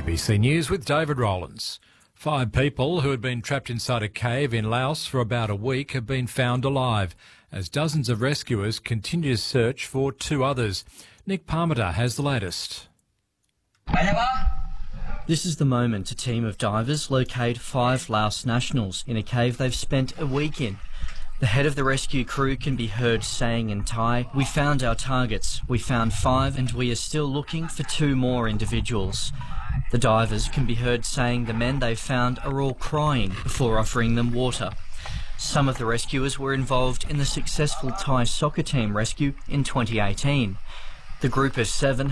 ABC News with David Rowlands. 5 people who had been trapped inside a cave in Laos for about a week have been found alive, as dozens of rescuers continue to search for 2 others. Nick Parmiter has the latest. This is the moment a team of divers locate 5 Laos nationals in a cave they've spent a week in. The head of the rescue crew can be heard saying in Thai, "We found our targets. We found 5 and we are still looking for 2 more individuals." The divers can be heard saying the men they found are all crying before offering them water. Some of the rescuers were involved in the successful Thai soccer team rescue in 2018. The group of 7